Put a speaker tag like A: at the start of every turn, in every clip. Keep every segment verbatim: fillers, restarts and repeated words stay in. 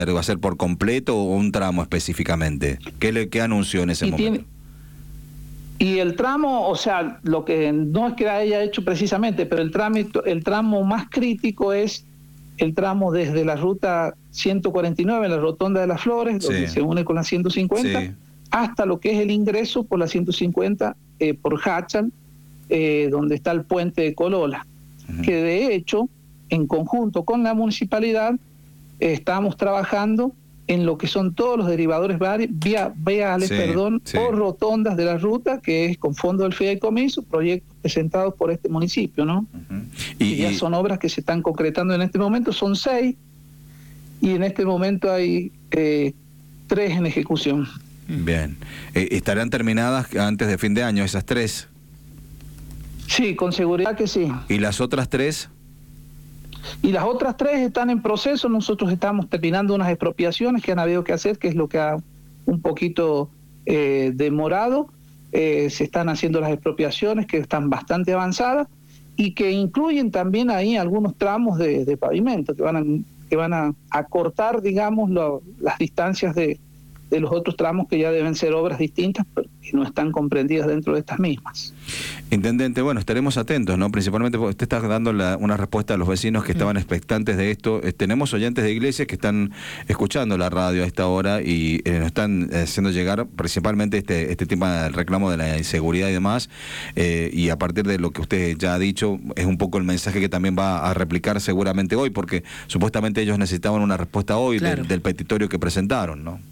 A: ¿Va a ser por completo o un tramo específicamente? ¿Qué, le, qué anunció en ese
B: y
A: momento?
B: Tiene, y el tramo, o sea, lo que no es que haya hecho precisamente, pero el, trámite, el tramo más crítico es el tramo desde la ruta ciento cuarenta y nueve, la Rotonda de las Flores, donde
A: Sí.
B: se une con la ciento cincuenta,
A: Sí.
B: hasta lo que es el ingreso por la ciento cincuenta eh, por Hachal, eh, donde está el puente de Colola, uh-huh. que de hecho, en conjunto con la municipalidad, eh, estamos trabajando en lo que son todos los derivadores vía, viales, sí, perdón, sí. o rotondas de la ruta, que es con fondo del fideicomiso, proyectos presentados por este municipio, ¿no? Uh-huh. Y, y ya son obras que se están concretando en este momento, son seis, y en este momento hay eh, tres en ejecución.
A: Bien. Eh, ¿Estarán terminadas antes de fin de año esas tres?
B: Sí, con seguridad que sí.
A: ¿Y las otras tres?
B: Y las otras tres están en proceso. Nosotros estamos terminando unas expropiaciones que han habido que hacer, que es lo que ha un poquito eh, demorado. Eh, se están haciendo las expropiaciones que están bastante avanzadas y que incluyen también ahí algunos tramos de, de pavimento que van a, que van a acortar, digamos, lo, las distancias de, de los otros tramos que ya deben ser obras distintas, pero que no están comprendidas dentro de estas mismas.
A: Intendente, bueno, estaremos atentos, ¿no? Principalmente porque usted está dando la, una respuesta a los vecinos que estaban expectantes de esto. Eh, tenemos oyentes de iglesias que están escuchando la radio a esta hora y eh, nos están haciendo llegar principalmente este, este tema del reclamo de la inseguridad y demás. Eh, y a partir de lo que usted ya ha dicho, es un poco el mensaje que también va a replicar seguramente hoy, porque supuestamente ellos necesitaban una respuesta hoy, claro, de, del petitorio que presentaron, ¿no?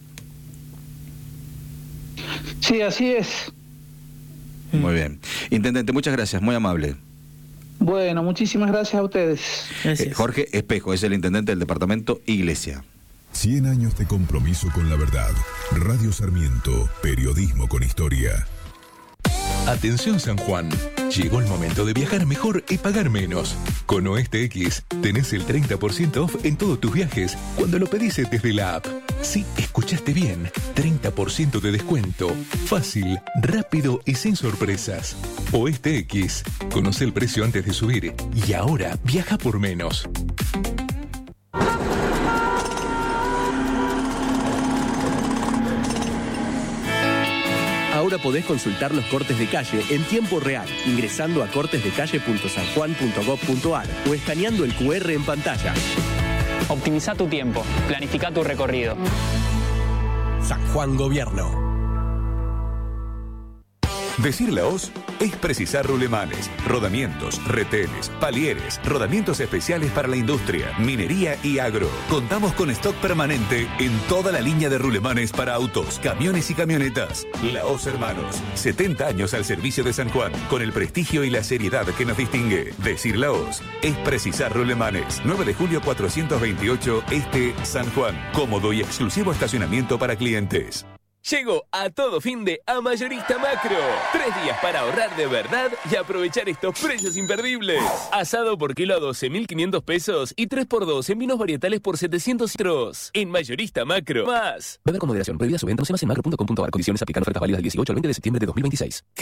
B: Sí, así es.
A: Muy bien. Intendente, muchas gracias, muy amable.
B: Bueno, muchísimas gracias a ustedes.
A: Eh, Jorge Espejo es el intendente del departamento Iglesia.
C: cien años de compromiso con la verdad. Radio Sarmiento, periodismo con historia.
D: Atención San Juan, llegó el momento de viajar mejor y pagar menos. Con Oeste X tenés el treinta por ciento off en todos tus viajes cuando lo pedís desde la app. Sí, escuchaste bien, treinta por ciento de descuento. Fácil, rápido y sin sorpresas. Oeste X, conoce el precio antes de subir y ahora viaja por menos.
E: Ahora podés consultar los cortes de calle en tiempo real, ingresando a cortes de calle punto san juan punto gob punto ar o escaneando el cu erre en pantalla.
F: Optimiza tu tiempo, planifica tu recorrido.
E: San Juan Gobierno.
G: Decir la hoz es precisar rulemanes, rodamientos, retenes, palieres, rodamientos especiales para la industria, minería y agro. Contamos con stock permanente en toda la línea de rulemanes para autos, camiones y camionetas. La Hoz Hermanos, setenta años al servicio de San Juan, con el prestigio y la seriedad que nos distingue. Decir la hoz es precisar rulemanes. nueve de julio cuatrocientos veintiocho, Este, San Juan. Cómodo y exclusivo estacionamiento para clientes.
H: Llegó a todo fin de a Mayorista Macro. Tres días para ahorrar de verdad y aprovechar estos precios imperdibles. Asado por kilo a doce mil quinientos pesos y tres por dos en vinos varietales por setecientos litros. En Mayorista Macro. Más.
E: Beber con moderación. Prohibida su venta. No se más en macro punto com punto ar. Condiciones aplican. Ofertas válidas del dieciocho al veinte de septiembre de dos mil veintiséis.